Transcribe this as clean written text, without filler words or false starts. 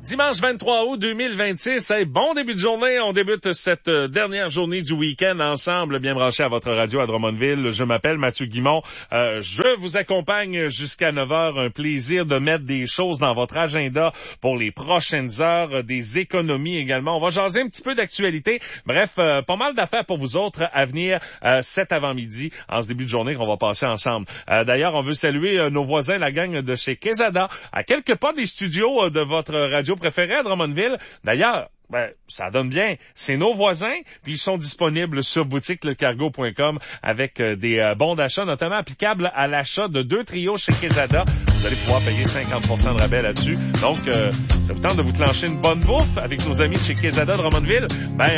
Dimanche 23 août 2026, bon début de journée. On débute cette dernière journée du week-end ensemble, bien branché à votre radio à Drummondville. Je m'appelle Mathieu Guimont. Je vous accompagne jusqu'à 9h. Un plaisir de mettre des choses dans votre agenda pour les prochaines heures, des économies également. On va jaser un petit peu d'actualité. Bref, pas mal d'affaires pour vous autres à venir cet avant-midi, en ce début de journée qu'on va passer ensemble. D'ailleurs, on veut saluer nos voisins, la gang de chez Quesada, à quelques pas des studios de votre radio préférée à Drummondville. D'ailleurs, ça donne bien. C'est nos voisins, puis ils sont disponibles sur boutiquelecargo.com avec des bons d'achat, notamment applicables à l'achat de 2 trios chez Quesada. Vous allez pouvoir payer 50% de rabais là-dessus. Donc, ça vous tente de vous clencher une bonne bouffe avec nos amis de chez Quesada Drummondville?